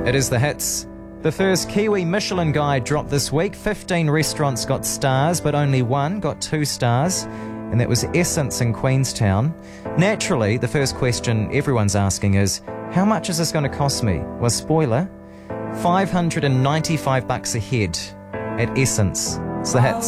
It is the hits. The first Kiwi Michelin Guide dropped this week. 15 restaurants got stars, but only one got 2 stars, and that was Essence in Queenstown. Naturally, the first question everyone's asking is, how much is this going to cost me? Well, spoiler, $595 a head at Essence. It's the hits.